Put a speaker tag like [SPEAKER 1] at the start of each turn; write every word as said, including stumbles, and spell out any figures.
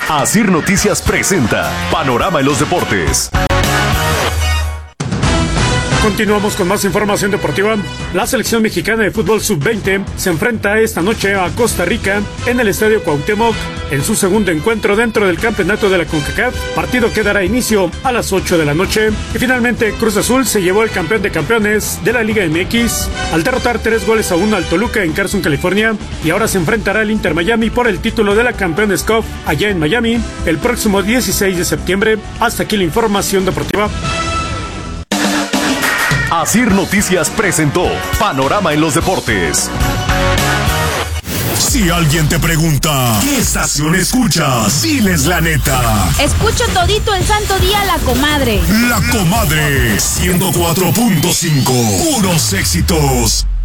[SPEAKER 1] Asir Noticias presenta Panorama en los Deportes.
[SPEAKER 2] Continuamos con más información deportiva. La selección mexicana de fútbol sub veinte se enfrenta esta noche a Costa Rica en el Estadio Cuauhtémoc en su segundo encuentro dentro del campeonato de la CONCACAF, partido que dará inicio a las ocho de la noche. Y finalmente Cruz Azul se llevó el campeón de campeones de la Liga M X al derrotar tres goles a uno al Toluca en Carson, California, y ahora se enfrentará al Inter Miami por el título de la Campeones Cup allá en Miami el próximo dieciséis de septiembre. Hasta aquí la información deportiva.
[SPEAKER 1] Asir Noticias presentó Panorama en los Deportes.
[SPEAKER 3] Si alguien te pregunta, ¿qué estación escuchas? Diles la neta.
[SPEAKER 4] Escucho todito el santo día La Comadre.
[SPEAKER 3] La Comadre, ciento cuatro punto cinco. Puros éxitos.